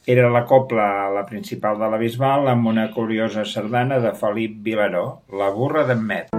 Era la cobla la principal de la Bisbal amb una curiosa sardana de Felip Vilaró, La burra d'en Met.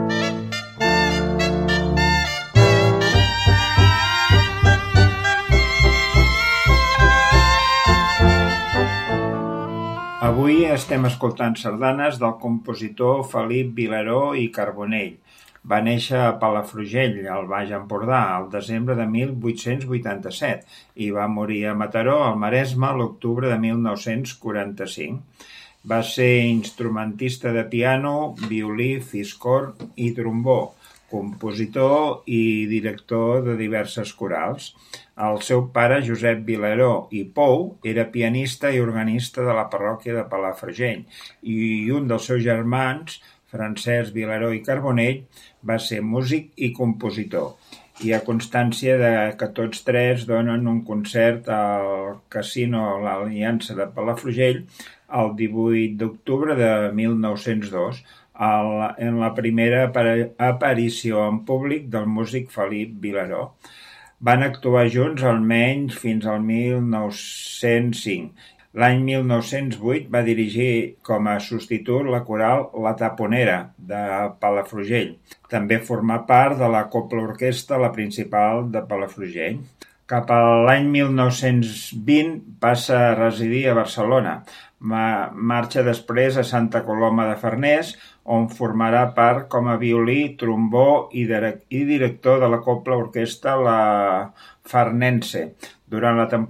Avui estem escoltant sardanes del compositor Felip Vilaró i Carbonell. Va néixer a Palafrugell, al Baix Empordà, al desembre de 1887 i va morir a Mataró, al Maresme, a l'octubre de 1945. Va ser instrumentista de piano, violí, fiscorn i trombó, compositor i director de diverses corals. El seu pare, Josep Vilaró i Pou, era pianista i organista de la parròquia de Palafrugell i un dels seus germans, Francesc Vilaró i Carbonell, va ser músic i compositor. Hi ha constància de que tots tres donen un concert al Casino l'Aliança de Palafrugell el 18 d'octubre de 1902, en la primera aparició en públic del músic Felip Vilaró. Van actuar junts almenys fins al 1905. L'any 1908 va dirigir com a substitut la coral La Taponera, de Palafrugell. També formà part de la Cobla Orquestra, la principal de Palafrugell. Cap a l'any 1920 passa a residir a Barcelona. Marxa després a Santa Coloma de Farners, on formarà part com a violí, trombó i director de la Cobla Orquestra La Farnense durant la temporada